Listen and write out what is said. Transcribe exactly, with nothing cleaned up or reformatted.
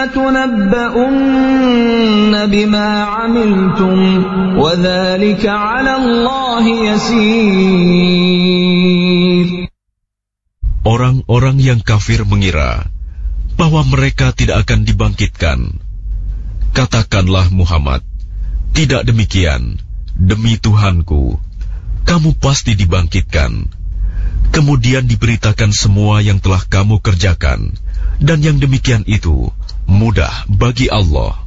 لَتُنَبَّؤُنَّ بِمَا عَمِلْتُمْ وَذَلِكَ عَلَى اللَّهِ يَسِيرٌ. Orang-orang yang kafir mengira bahwa mereka tidak akan dibangkitkan. Katakanlah Muhammad, tidak demikian. Demi Tuhanku, kamu pasti dibangkitkan. Kemudian diberitakan semua yang telah kamu kerjakan, dan yang demikian itu mudah bagi Allah.